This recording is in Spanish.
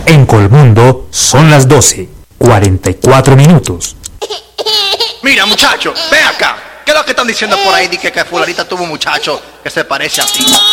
En Colmundo son las 12:44. Mira, muchacho, ve acá. ¿Qué es lo que están diciendo por ahí? Que fulanita tuvo un muchacho que se parece a ti.